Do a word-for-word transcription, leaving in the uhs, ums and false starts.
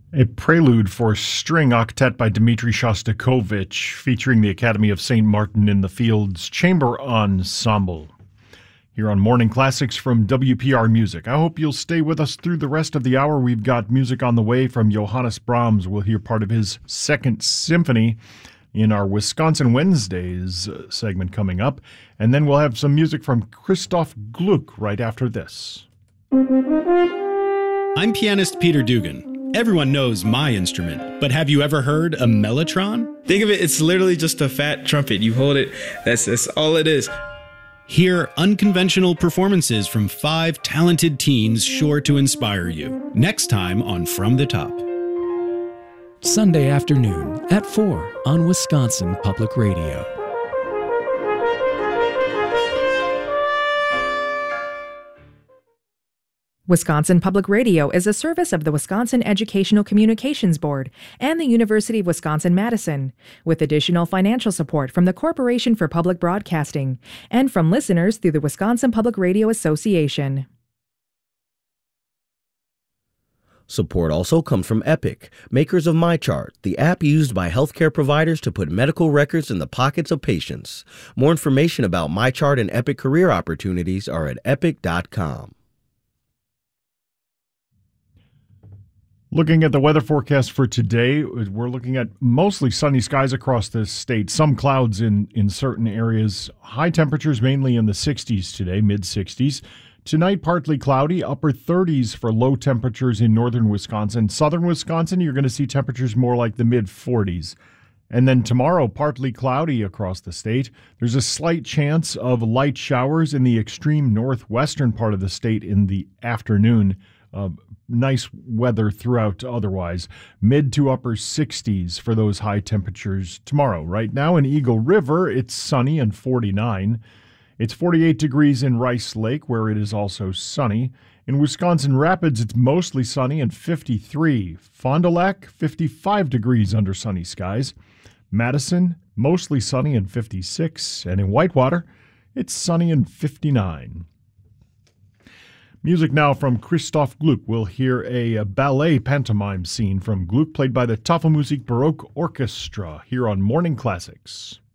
A prelude for string octet by Dmitri Shostakovich, featuring the Academy of Saint Martin in the Fields Chamber Ensemble. Here on Morning Classics from W P R Music. I hope you'll stay with us through the rest of the hour. We've got music on the way from Johannes Brahms. We'll hear part of his Second Symphony in our Wisconsin Wednesdays segment coming up. And then we'll have some music from Christoph Gluck right after this. I'm pianist Peter Dugan. Everyone knows my instrument, but have you ever heard a mellotron? Think of it, it's literally just a fat trumpet. You hold it, that's, that's all it is. Hear unconventional performances from five talented teens sure to inspire you. Next time on From the Top. Sunday afternoon at four on Wisconsin Public Radio. Wisconsin Public Radio is a service of the Wisconsin Educational Communications Board and the University of Wisconsin-Madison, with additional financial support from the Corporation for Public Broadcasting and from listeners through the Wisconsin Public Radio Association. Support also comes from Epic, makers of MyChart, the app used by healthcare providers to put medical records in the pockets of patients. More information about MyChart and Epic career opportunities are at epic dot com. Looking at the weather forecast for today, we're looking at mostly sunny skies across the state, some clouds in, in certain areas. High temperatures mainly in the sixties today, mid-sixties. Tonight, partly cloudy, upper thirties for low temperatures in northern Wisconsin. Southern Wisconsin, you're going to see temperatures more like the mid-forties. And then tomorrow, partly cloudy across the state. There's a slight chance of light showers in the extreme northwestern part of the state in the afternoon. Uh, nice weather throughout otherwise. Mid to upper sixties for those high temperatures tomorrow. Right now in Eagle River, it's sunny and forty-nine. It's forty-eight degrees in Rice Lake, where it is also sunny. In Wisconsin Rapids, it's mostly sunny and fifty-three. Fond du Lac, fifty-five degrees under sunny skies. Madison, mostly sunny and fifty-six. And in Whitewater, it's sunny and fifty-nine. Music now from Christoph Gluck. We'll hear a, a ballet pantomime scene from Gluck, played by the Tafelmusik Baroque Orchestra, here on Morning Classics.